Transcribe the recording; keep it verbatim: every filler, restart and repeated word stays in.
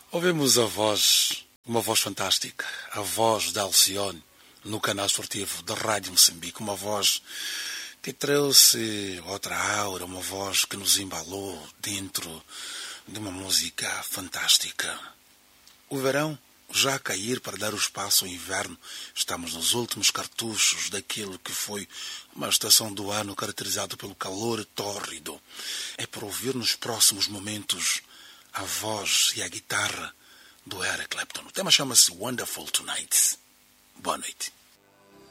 Ouvimos a voz, uma voz fantástica, a voz da Alcione no canal esportivo da Rádio Moçambique, uma voz que trouxe outra aura, uma voz que nos embalou dentro de uma música fantástica. O verão já a cair para dar o espaço ao inverno, estamos nos últimos cartuchos daquilo que foi uma estação do ano caracterizada pelo calor tórrido. É para ouvir nos próximos momentos a voz e a guitarra do Eric Clapton. O tema chama-se Wonderful Tonight. Boa noite.